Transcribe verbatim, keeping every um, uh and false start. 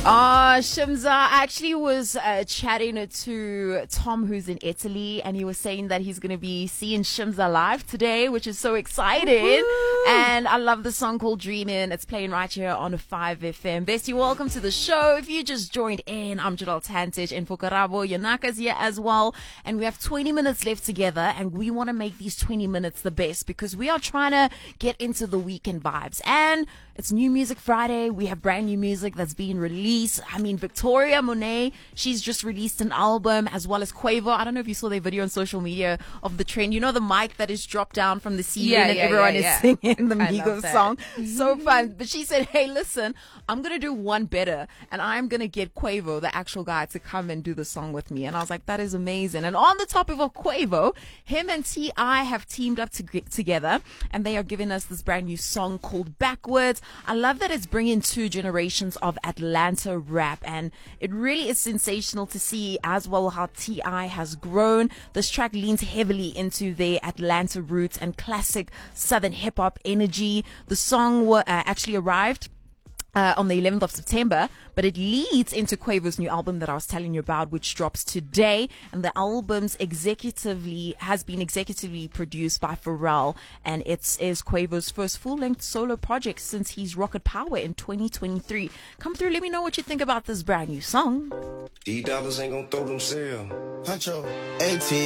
Uh, Shimza, I actually was uh, chatting to Tom, who's in Italy, and he was saying that he's going to be seeing Shimza live today, which is so exciting. Woo-hoo! And I love the song called Dreamin'. It's playing right here on five F M. Bestie, welcome to the show. If you just joined in, I'm Jadal Tantich and Fokarabo Yanaka's here as well. And we have twenty minutes left together, and we want to make these twenty minutes the best because we are trying to get into the weekend vibes. And it's New Music Friday. We have brand new music that's being released. I mean, Victoria Monet, she's just released an album, as well as Quavo. I don't know if you saw their video on social media of the trend. You know the mic that is dropped down from the ceiling yeah, and yeah, everyone yeah, is yeah. singing the I Migos song. So fun. But she said, hey, listen, I'm going to do one better, and I'm going to get Quavo, the actual guy, to come and do the song with me. And I was like, that is amazing. And on the topic of Quavo, him and T I have teamed up to get together, and they are giving us this brand new song called Backwards. I love that it's bringing two generations of Atlanta rap, and it really is sensational to see as well how T I has grown. This track leans heavily into their Atlanta roots and classic Southern hip hop energy. The song uh, actually arrived Uh, on the eleventh of September, but it leads into Quavo's new album that I was telling you about, which drops today. And the album's executively has been executively produced by Pharrell, and it is Quavo's first full-length solo project since his Rocket Power in twenty twenty-three. Come through, let me know what you think about this brand new song. D dollars ain't gonna throw them sale. Huncho. eighteen